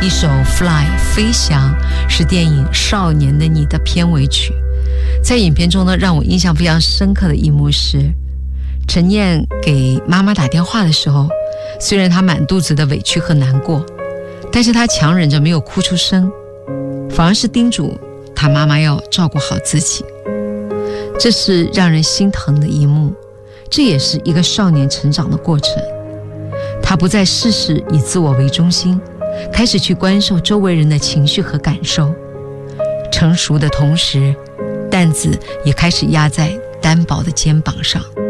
一首 Fly 飞翔是电影《少年的你》的片尾曲。在影片中呢，让我印象非常深刻的一幕是陈燕给妈妈打电话的时候，虽然她满肚子的委屈和难过，但是她强忍着没有哭出声，反而是叮嘱她妈妈要照顾好自己。这是让人心疼的一幕，这也是一个少年成长的过程。他不再事事以自我为中心，开始去关受周围人的情绪和感受。成熟的同时，担子也开始压在单薄的肩膀上。